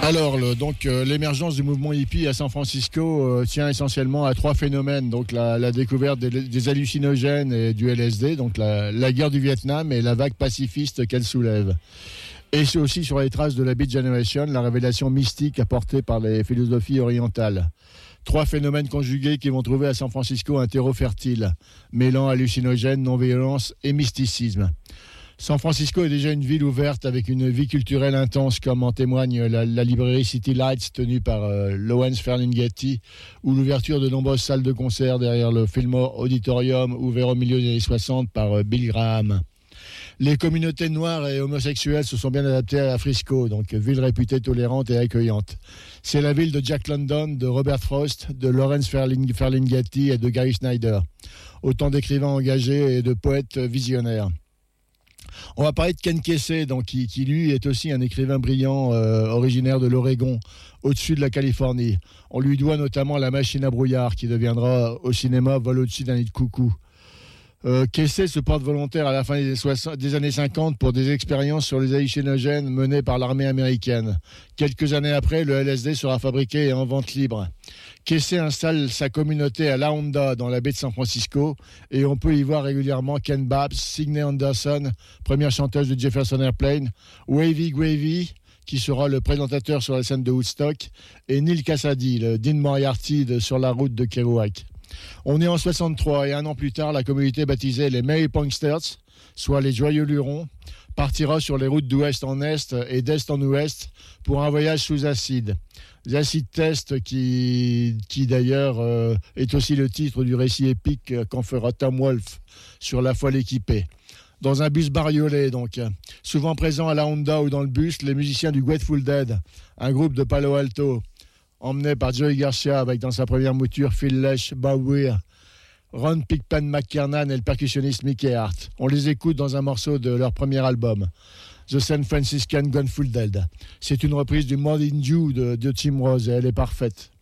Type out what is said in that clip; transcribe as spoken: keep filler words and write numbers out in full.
Alors, le, donc, euh, l'émergence du mouvement hippie à San Francisco euh, tient essentiellement à trois phénomènes. Donc, la, la découverte des, des hallucinogènes et du L S D, donc la, la guerre du Vietnam et la vague pacifiste qu'elle soulève. Et c'est aussi sur les traces de la Beat Generation, la révélation mystique apportée par les philosophies orientales. Trois phénomènes conjugués qui vont trouver à San Francisco un terreau fertile, mêlant hallucinogènes, non-violence et mysticisme. San Francisco est déjà une ville ouverte avec une vie culturelle intense, comme en témoigne la, la librairie City Lights tenue par euh, Lawrence Ferlinghetti, ou l'ouverture de nombreuses salles de concert derrière le Fillmore Auditorium, ouvert au milieu des années soixante par euh, Bill Graham. Les communautés noires et homosexuelles se sont bien adaptées à Frisco, donc ville réputée tolérante et accueillante. C'est la ville de Jack London, de Robert Frost, de Lawrence Ferling- Ferlinghetti et de Gary Snyder. Autant d'écrivains engagés et de poètes visionnaires. On va parler de Ken Kesey, donc, qui, qui lui est aussi un écrivain brillant euh, originaire de l'Oregon, au-dessus de la Californie. On lui doit notamment La Machine à brouillard, qui deviendra au cinéma Vol au-dessus d'un nid de coucou. Euh, Kesey se porte volontaire à la fin des, soixante, des années cinquante pour des expériences sur les hallucinogènes menées par l'armée américaine. Quelques années après, le L S D sera fabriqué et en vente libre. Kesey installe sa communauté à La Honda, dans la baie de San Francisco, et on peut y voir régulièrement Ken Babs, Signe Anderson, première chanteuse de Jefferson Airplane, Wavy Gravy, qui sera le présentateur sur la scène de Woodstock, et Neil Cassady, le Dean Moriarty de Sur la route de Kerouac. On est en soixante-trois et un an plus tard, la communauté baptisée les Merry Punksters, soit les Joyeux Lurons, partira sur les routes d'ouest en est et d'est en ouest pour un voyage sous acide. L'acid test qui, qui d'ailleurs euh, est aussi le titre du récit épique qu'en fera Tom Wolfe sur La Folle équipée. Dans un bus bariolé, donc. Souvent présents à la Honda ou dans le bus, les musiciens du Grateful Dead, un groupe de Palo Alto, emmené par Joey Garcia avec dans sa première mouture Phil Lesh, Bob Weir, Ron Pickpan McKernan et le percussionniste Mickey Hart. On les écoute dans un morceau de leur premier album, The San Franciscan Gunful Dead. C'est une reprise du Morning Dew de, de Tim Rose et elle est parfaite.